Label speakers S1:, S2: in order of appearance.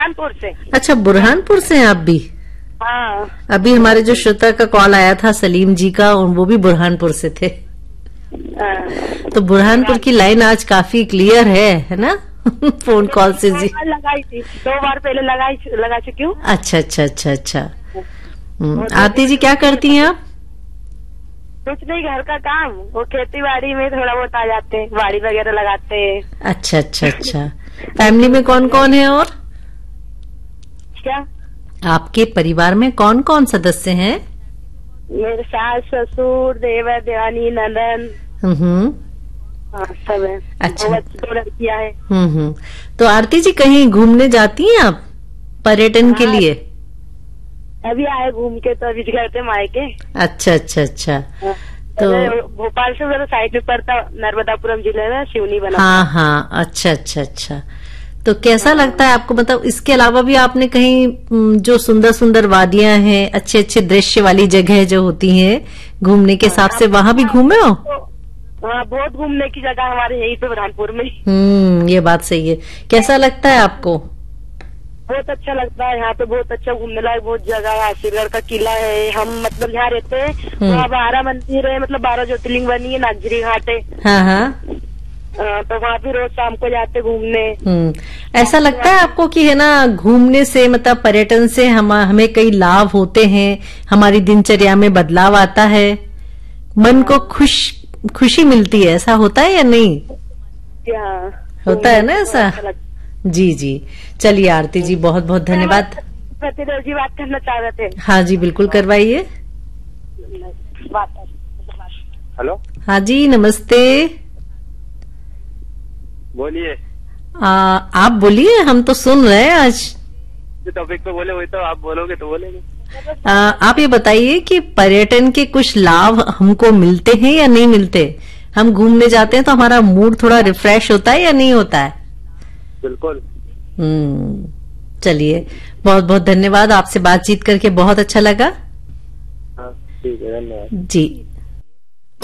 S1: बुरहानपुर से।
S2: अच्छा, बुरहानपुर से हैं आप भी?
S1: हाँ।
S2: अभी हमारे जो श्रोता का कॉल आया था सलीम जी का, वो भी बुरहानपुर से थे। तो बुरहानपुर की लाइन आज काफी क्लियर है ना? फोन कॉल से जी
S1: लगाई थी, 2 बार पहले लगा चुकी हूँ।
S2: अच्छा अच्छा अच्छा अच्छा। आरती जी क्या करती हैं आप?
S1: कुछ नहीं, घर का काम, वो खेती बाड़ी में थोड़ा बहुत आ जाते हैं, बाड़ी वगैरह लगाते हैं।
S2: अच्छा अच्छा अच्छा। फैमिली में कौन कौन है? और
S1: क्या
S2: आपके परिवार में कौन कौन सदस्य हैं?
S1: मेरे सास ससुर देवर देवानी नंदन। हाँ, सब है।
S2: अच्छा।
S1: 2 लड़कियां हैं।
S2: तो आरती जी कहीं घूमने जाती हैं आप पर्यटन के लिए?
S1: अभी आए घूम के, तो अभी घर थे मायके।
S2: अच्छा अच्छा अच्छा। तो
S1: भोपाल से उधर साइड में पड़ता, नर्मदापुरम जिले में सिवनी बना।
S2: हाँ हाँ, अच्छा अच्छा अच्छा। तो कैसा लगता है आपको? मतलब इसके अलावा भी आपने कहीं जो सुंदर सुंदर वादियां हैं, अच्छे अच्छे दृश्य वाली जगह जो होती हैं घूमने के हिसाब से, वहां भी घूमे हो?
S1: हाँ, बहुत घूमने की जगह हमारे यहीं पे बुरहानपुर में।
S2: ये बात सही है। कैसा लगता है आपको?
S1: बहुत अच्छा लगता है यहाँ पे, बहुत अच्छा घूमने लायक बहुत जगह है। आशीरगढ़ का किला है, हम मतलब यहाँ रहते हैं, वहाँ 12 मंदिर है, मतलब 12 ज्योतिर्लिंग बनी है, नागजरी घाट है।
S2: हाँ हाँ।
S1: तो वहाँ भी रोज शाम को जाते घूमने।
S2: ऐसा लगता है आपको कि है ना, घूमने से मतलब पर्यटन से हमें कई लाभ होते हैं, हमारी दिनचर्या में बदलाव आता है, मन को खुशी मिलती है, ऐसा होता है या नहीं? होता है ना ऐसा? जी जी। चलिए आरती जी, बहुत बहुत धन्यवाद।
S1: प्रतिदेव जी बात करना चाह रहे थे।
S2: हाँ जी, बिल्कुल करवाइए।
S3: हेलो।
S2: हाँ जी, नमस्ते।
S3: बोलिए।
S2: आप बोलिए, हम तो सुन रहे हैं। आज
S3: जो टॉपिक पे बोले वही तो आप बोलोगे तो बोलेंगे।
S2: आप ये बताइए कि पर्यटन के कुछ लाभ हमको मिलते हैं या नहीं मिलते? हम घूमने जाते हैं तो हमारा मूड थोड़ा रिफ्रेश होता है या नहीं होता है?
S3: बिल्कुल।
S2: चलिए, बहुत बहुत धन्यवाद। आपसे बातचीत करके बहुत अच्छा लगा।
S3: हाँ, ठीक है, धन्यवाद
S2: जी।